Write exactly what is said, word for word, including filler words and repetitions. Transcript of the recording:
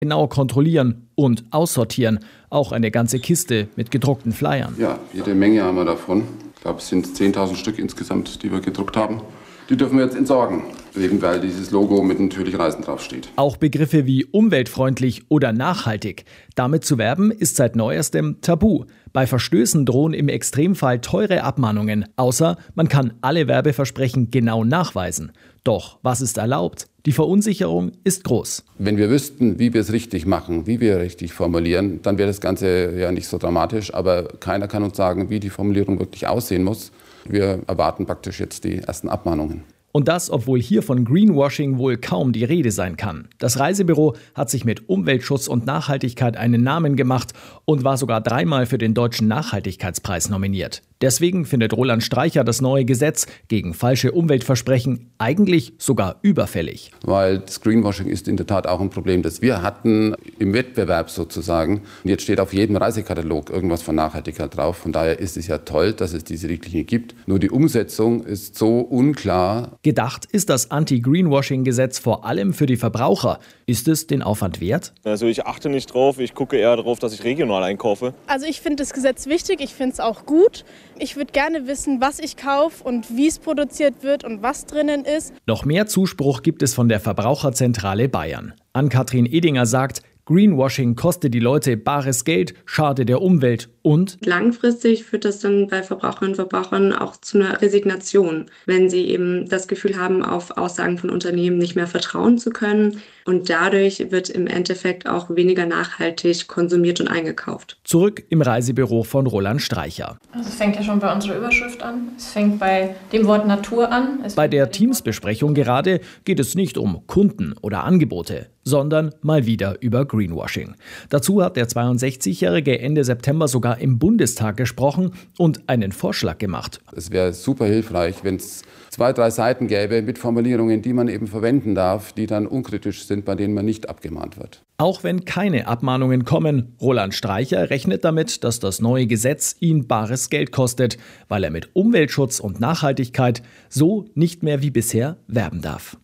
Genau kontrollieren und aussortieren. Auch eine ganze Kiste mit gedruckten Flyern. Ja, jede Menge haben wir davon. Ich glaube, es sind zehntausend Stück insgesamt, die wir gedruckt haben. Die dürfen wir jetzt entsorgen, eben weil dieses Logo mit natürlich Reisen draufsteht. Auch Begriffe wie umweltfreundlich oder nachhaltig. Damit zu werben ist seit neuestem tabu. Bei Verstößen drohen im Extremfall teure Abmahnungen, außer man kann alle Werbeversprechen genau nachweisen. Doch was ist erlaubt? Die Verunsicherung ist groß. Wenn wir wüssten, wie wir es richtig machen, wie wir richtig formulieren, dann wäre das Ganze ja nicht so dramatisch. Aber keiner kann uns sagen, wie die Formulierung wirklich aussehen muss. Wir erwarten praktisch jetzt die ersten Abmahnungen. Und das, obwohl hier von Greenwashing wohl kaum die Rede sein kann. Das Reisebüro hat sich mit Umweltschutz und Nachhaltigkeit einen Namen gemacht und war sogar dreimal für den Deutschen Nachhaltigkeitspreis nominiert. Deswegen findet Roland Streicher das neue Gesetz gegen falsche Umweltversprechen eigentlich sogar überfällig. Weil das Greenwashing ist in der Tat auch ein Problem, das wir hatten im Wettbewerb sozusagen. Und jetzt steht auf jedem Reisekatalog irgendwas von Nachhaltigkeit drauf. Von daher ist es ja toll, dass es diese Richtlinie gibt. Nur die Umsetzung ist so unklar. Gedacht ist das Anti-Greenwashing-Gesetz vor allem für die Verbraucher. Ist es den Aufwand wert? Also ich achte nicht drauf, ich gucke eher darauf, dass ich regional einkaufe. Also ich finde das Gesetz wichtig, ich finde es auch gut. Ich würde gerne wissen, was ich kaufe und wie es produziert wird und was drinnen ist. Noch mehr Zuspruch gibt es von der Verbraucherzentrale Bayern. Ann-Kathrin Edinger sagt, Greenwashing kostet die Leute bares Geld, schadet der Umwelt und langfristig führt das dann bei Verbraucherinnen und Verbrauchern auch zu einer Resignation, wenn sie eben das Gefühl haben, auf Aussagen von Unternehmen nicht mehr vertrauen zu können. Und dadurch wird im Endeffekt auch weniger nachhaltig konsumiert und eingekauft. Zurück im Reisebüro von Roland Streicher. Also es fängt ja schon bei unserer Überschrift an. Es fängt bei dem Wort Natur an. Es bei der Teamsbesprechung gerade geht es nicht um Kunden oder Angebote, sondern mal wieder über Greenwashing. Dazu hat der zweiundsechzigjährige Ende September sogar im Bundestag gesprochen und einen Vorschlag gemacht. Es wäre super hilfreich, wenn es zwei, drei Seiten gäbe mit Formulierungen, die man eben verwenden darf, die dann unkritisch sind, bei denen man nicht abgemahnt wird. Auch wenn keine Abmahnungen kommen, Roland Streicher rechnet damit, dass das neue Gesetz ihn bares Geld kostet, weil er mit Umweltschutz und Nachhaltigkeit so nicht mehr wie bisher werben darf.